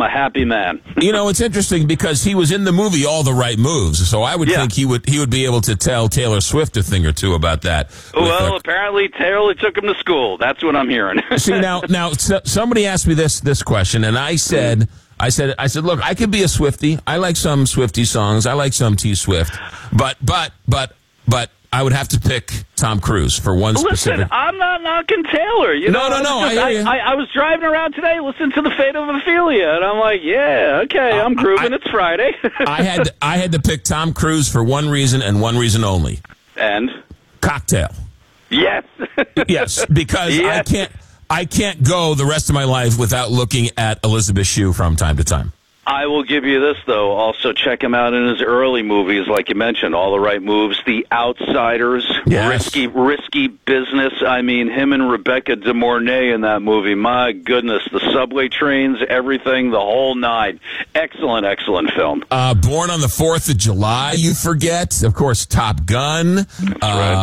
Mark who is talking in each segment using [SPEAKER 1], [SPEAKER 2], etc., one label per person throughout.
[SPEAKER 1] a happy man.
[SPEAKER 2] You know, it's interesting because he was in the movie All the Right Moves, so I would think he would be able to tell Taylor Swift a thing or two about that.
[SPEAKER 1] Well, apparently Taylor took him to school. That's what I'm hearing.
[SPEAKER 2] See, now somebody asked me this question, and I said, look, I could be a Swiftie. I like some Swiftie songs. I like some T Swift, but I would have to pick Tom Cruise for one specific.
[SPEAKER 1] Listen, I'm not knocking Taylor.
[SPEAKER 2] No. I hear you.
[SPEAKER 1] I was driving around today, listening to The Fate of Ophelia, and I'm like, yeah, okay, I'm grooving. It's Friday.
[SPEAKER 2] I had to pick Tom Cruise for one reason and one reason only.
[SPEAKER 1] And?
[SPEAKER 2] Cocktail.
[SPEAKER 1] Yes.
[SPEAKER 2] Yes, because I can't go the rest of my life without looking at Elizabeth Shue from time to time.
[SPEAKER 1] I will give you this, though. Also, check him out in his early movies, like you mentioned, All the Right Moves, The Outsiders, Risky Business. I mean, him and Rebecca De Mornay in that movie. My goodness, the subway trains, everything, the whole nine. Excellent, excellent film.
[SPEAKER 2] Born on the 4th of July, you forget. Of course, Top Gun.
[SPEAKER 1] That's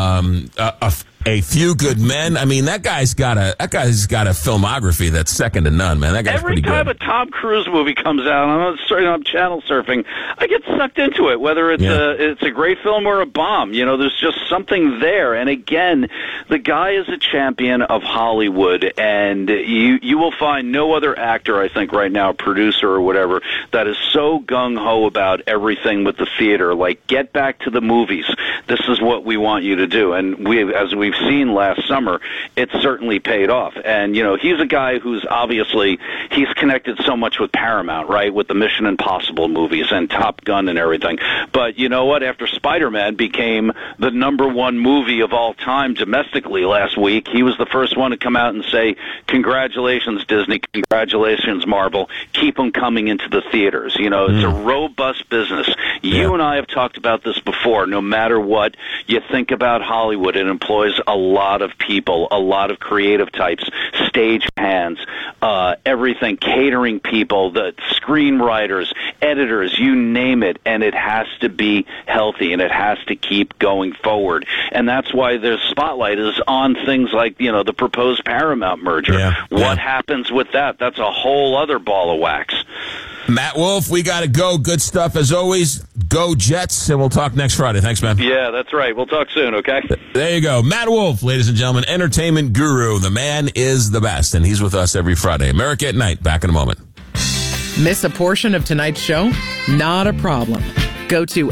[SPEAKER 1] right.
[SPEAKER 2] A Few Good Men. I mean, that guy's got a filmography that's second to none, man. That guy's pretty good.
[SPEAKER 1] Every time a Tom Cruise movie comes out, I'm channel surfing, I get sucked into it, whether it's a great film or a bomb. You know, there's just something there. And again, the guy is a champion of Hollywood, and you will find no other actor, I think, right now, producer or whatever, that is so gung-ho about everything with the theater. Like, get back to the movies. This is what we want you to do. And as we've seen last summer, it certainly paid off. And, you know, he's a guy who's obviously, he's connected so much with Paramount, right, with the Mission Impossible movies and Top Gun and everything. But you know what? After Spider-Man became the #1 movie of all time domestically last week, he was the first one to come out and say, congratulations, Disney, congratulations, Marvel, keep them coming into the theaters. You know, it's a robust business. You and I have talked about this before. No matter what you think about Hollywood, it employs a lot of people, a lot of creative types, stage hands, everything, catering people, the screenwriters, editors, you name it, and it has to be healthy, and it has to keep going forward. And that's why the spotlight is on things like, you know, the proposed Paramount merger. What happens with that? That's a whole other ball of wax.
[SPEAKER 2] Matt Wolf, we got to go. Good stuff as always. Go Jets, and we'll talk next Friday. Thanks, man.
[SPEAKER 1] Yeah, that's right. We'll talk soon, okay?
[SPEAKER 2] There you go. Matt Wolf, ladies and gentlemen, entertainment guru. The man is the best, and he's with us every Friday. America at Night. Back in a moment.
[SPEAKER 3] Miss a portion of tonight's show? Not a problem. Go to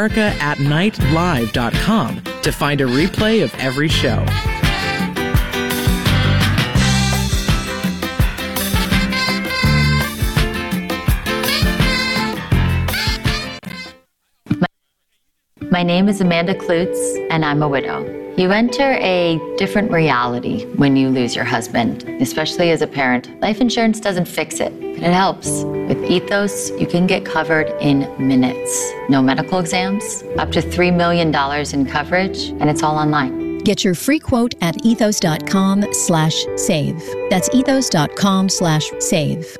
[SPEAKER 3] AmericaAtNightLive.com to find a replay of every show.
[SPEAKER 4] My name is Amanda Klutz, and I'm a widow. You enter a different reality when you lose your husband, especially as a parent. Life insurance doesn't fix it, but it helps. With Ethos, you can get covered in minutes. No medical exams, up to $3 million in coverage, and it's all online.
[SPEAKER 5] Get your free quote at ethos.com/save. That's ethos.com/save.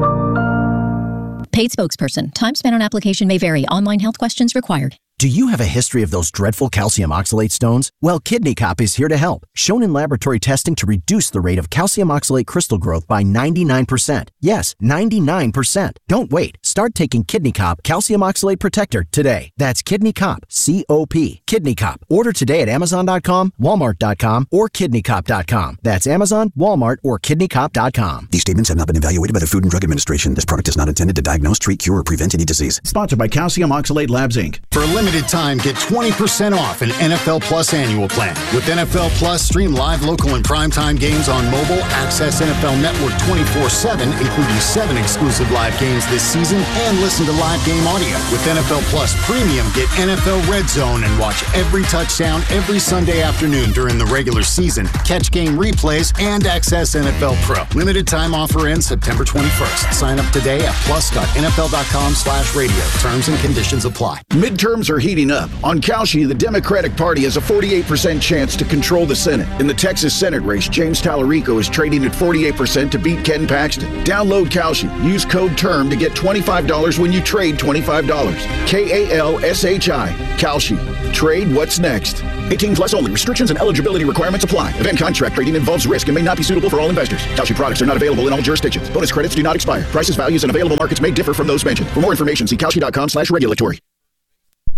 [SPEAKER 5] Paid spokesperson. Time spent on application may vary. Online health questions required.
[SPEAKER 6] Do you have a history of those dreadful calcium oxalate stones? Well, Kidney Cop is here to help. Shown in laboratory testing to reduce the rate of calcium oxalate crystal growth by 99%. Yes, 99%. Don't wait. Start taking Kidney Cop Calcium Oxalate Protector today. That's Kidney Cop, C-O-P. Kidney Cop. Order today at Amazon.com, Walmart.com, or KidneyCop.com. That's Amazon, Walmart, or KidneyCop.com.
[SPEAKER 7] These statements have not been evaluated by the Food and Drug Administration. This product is not intended to diagnose, treat, cure, or prevent any disease.
[SPEAKER 8] Sponsored by Calcium Oxalate Labs, Inc.
[SPEAKER 9] For a limited time, get 20% off an NFL Plus annual plan. With NFL Plus, stream live, local, and primetime games on mobile, access NFL Network 24/7, including 7 exclusive live games this season, and listen to live game audio. With NFL Plus Premium, get NFL Red Zone and watch every touchdown every Sunday afternoon during the regular season, catch game replays, and access NFL Pro. Limited time offer ends September 21st. Sign up today at plus.nfl.com/radio. Terms and conditions apply.
[SPEAKER 8] Midterms are are heating up. On Kalshi, the Democratic Party has a 48% chance to control the Senate. In the Texas Senate race, James Tallarico is trading at 48% to beat Ken Paxton. Download Kalshi. Use code TERM to get $25 when you trade $25. KALSHI. Kalshi. Trade what's next. 18 plus only. Restrictions and eligibility requirements apply. Event contract trading involves risk and may not be suitable for all investors. Kalshi products are not available in all jurisdictions. Bonus credits do not expire. Prices, values, and available markets may differ from those mentioned. For more information, see Kalshi.com/regulatory.